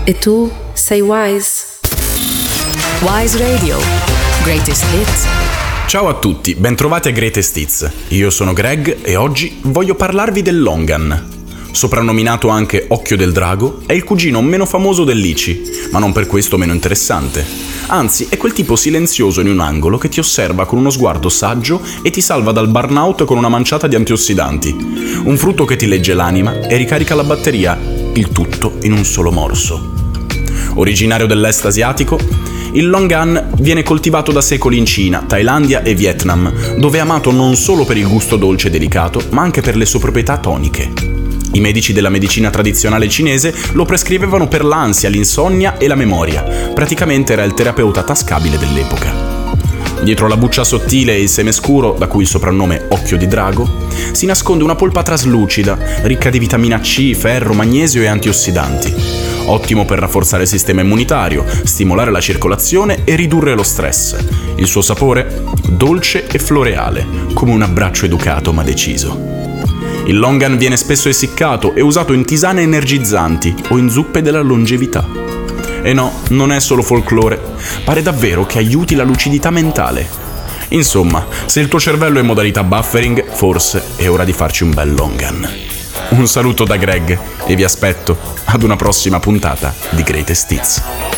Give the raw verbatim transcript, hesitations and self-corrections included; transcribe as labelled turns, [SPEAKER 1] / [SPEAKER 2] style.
[SPEAKER 1] E tu sei Wise?
[SPEAKER 2] Wise Radio, Greatest Hits.
[SPEAKER 3] Ciao a tutti, bentrovati a Greatest Hits. Io sono Greg e oggi voglio parlarvi del Longan. Soprannominato anche Occhio del Drago, è il cugino meno famoso del Lici, ma non per questo meno interessante. Anzi, è quel tipo silenzioso in un angolo che ti osserva con uno sguardo saggio e ti salva dal burnout con una manciata di antiossidanti. Un frutto che ti legge l'anima e ricarica la batteria, il tutto in un solo morso. Originario dell'est asiatico, il Longan viene coltivato da secoli in Cina, Thailandia e Vietnam, dove è amato non solo per il gusto dolce e delicato, ma anche per le sue proprietà toniche. I medici della medicina tradizionale cinese lo prescrivevano per l'ansia, l'insonnia e la memoria. Praticamente era il terapeuta tascabile dell'epoca. Dietro la buccia sottile e il seme scuro, da cui il soprannome Occhio di Drago, si nasconde una polpa traslucida, ricca di vitamina C, ferro, magnesio e antiossidanti. Ottimo per rafforzare il sistema immunitario, stimolare la circolazione e ridurre lo stress. Il suo sapore? Dolce e floreale, come un abbraccio educato ma deciso. Il Longan viene spesso essiccato e usato in tisane energizzanti o in zuppe della longevità. E no, non è solo folklore, pare davvero che aiuti la lucidità mentale. Insomma, se il tuo cervello è in modalità buffering, forse è ora di farci un bel Longan. Un saluto da Greg e vi aspetto ad una prossima puntata di Greatest Hits.